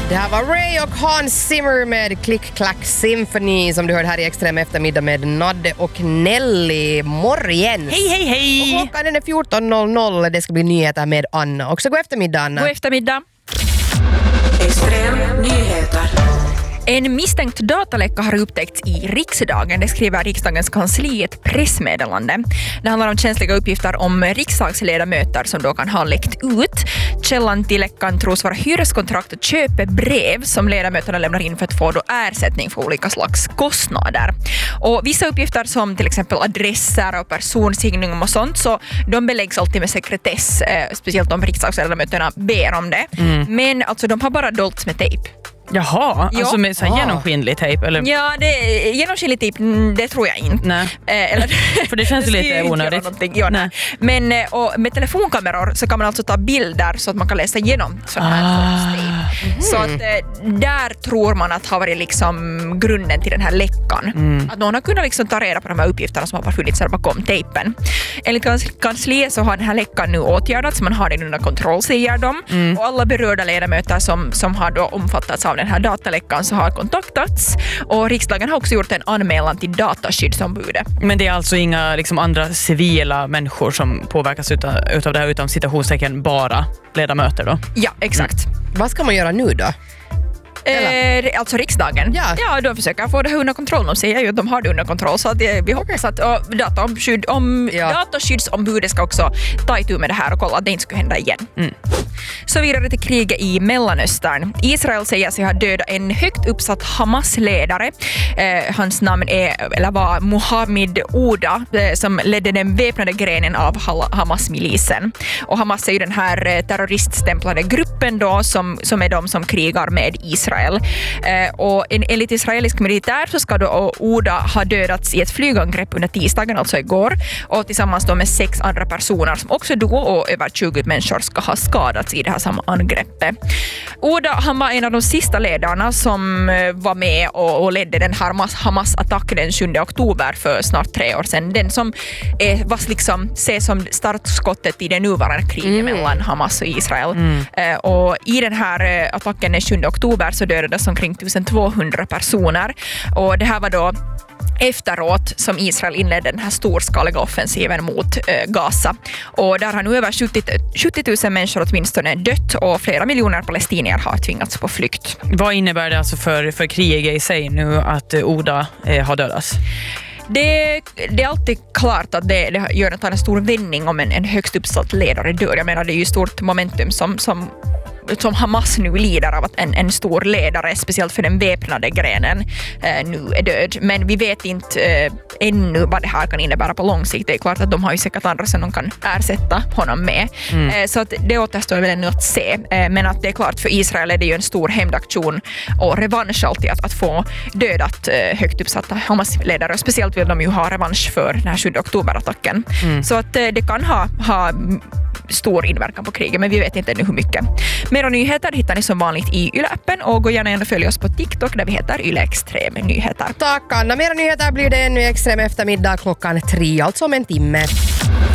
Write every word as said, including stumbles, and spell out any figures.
Det här var Ray och Hans Zimmer med Click Clack Symphony som du hörde här i Extrem eftermiddag med Nadde och Nelly. Morgens! Hej, hej, hej! Och klockan den är fjorton noll noll. Det ska bli nyheter med Anna. Också god eftermiddag, Anna. God eftermiddag. Extrem nyheter. En misstänkt dataläcka har upptäckts i riksdagen. Det skriver riksdagens kansli i ett pressmeddelande. Det handlar om känsliga uppgifter om riksdagsledamöter som då kan ha läckt ut. Källan till läckan tros vara hyreskontrakt och köpebrev som ledamöterna lämnar in för att få då ersättning för olika slags kostnader. Och vissa uppgifter som till exempel adresser och personsignum och sånt, så de beläggs alltid med sekretess, eh, speciellt om riksdagsledamöterna ber om det. Mm. Men alltså de har bara dolts med tejp. Jaha, ja. Alltså med så här ah. genomskinlig tejp eller? Ja, det, genomskinlig tejp, det tror jag inte. Nej. Eh, eller, för det känns det lite onödigt. Ja, nej. Men och med telefonkameror så kan man alltså ta bilder så att man kan läsa igenom sån här ah. tejp. Så att eh, där tror man att har varit liksom grunden till den här läckan. Mm. Att någon har kunnat liksom ta reda på de här uppgifterna som har funnits här bakom tejpen. Enligt kans- kansliet så har den här läckan nu åtgärdats, man har den under kontroll, säger de. Mm. Och alla berörda ledamöter som, som har då omfattats av den här dataläckan så har kontaktats, och riksdagen har också gjort en anmälan till dataskyddsombudet. Men det är alltså inga liksom, andra civila människor som påverkas utav, utav det här, utan citationstecken bara ledamöter då? Ja, exakt. Mm. Vad ska man göra nu då? Eh, alltså riksdagen. Ja. ja, de försöker få det här under kontroll. De säger ju att de har det under kontroll, så att det, vi hoppas att och dataskydd, om, ja. dataskyddsombudet ska också ta itu med det här och kolla att det inte ska hända igen. Mm. Så vidare till kriget i Mellanöstern. Israel säger sig ha dödat en högt uppsatt Hamas-ledare. Eh, hans namn är, eller var Mohammed Ouda, eh, som ledde den väpnade grenen av Hamas-milisen. Och Hamas är ju den här terroriststämplade gruppen då som, som är de som krigar med Israel. Eh, och en, enligt israelisk militär så ska då Ouda ha dödats i ett flygangrepp under tisdagen, alltså igår, och tillsammans då med sex andra personer som också dog, och över tjugo människor ska ha skadats i det här samma angreppet. Ouda, han var en av de sista ledarna som var med och, och ledde den här Hamas-attacken den sjunde oktober för snart tre år sedan. Den som är, var liksom ses som startskottet i det nuvarande kriget mm. mellan Hamas och Israel. Mm. Eh, och i den här attacken den sjunde oktober så dödades omkring twelve hundred personer, och det här var då efteråt som Israel inledde den här storskaliga offensiven mot eh, Gaza. Och där har nu över sjuttio tusen människor åtminstone dött, och flera miljoner palestinier har tvingats på flykt. Vad innebär det alltså för, för kriget i sig nu att eh, Ouda eh, har dödats? Det, det är alltid klart att det, det gör att en stor vändning om en, en högst uppsatt ledare dör. Jag menar, det är ju stort momentum som, som som Hamas nu lider av att en, en stor ledare, speciellt för den väpnade grenen, eh, nu är död. Men vi vet inte eh, ännu vad det här kan innebära på lång sikt. Det är klart att de har ju säkert andra som de kan ersätta honom med. Mm. Eh, så att det återstår väl ännu att se. Eh, men att det är klart, för Israel är det ju en stor hämndaktion och revansch alltid att, att få dödat eh, högt uppsatta Hamas-ledare. Och speciellt vill de ju ha revansch för den här sjunde oktober-attacken. Mm. Så att eh, det kan ha, ha stor inverkan på kriget, men vi vet inte ännu hur mycket. Mera nyheter hittar ni som vanligt i Yle-appen, och gå gärna in och följ oss på TikTok där vi heter Yle Extrem Nyheter. Tack Anna, mera nyheter blir det ännu i Extrem eftermiddag klockan tre, alltså om en timme.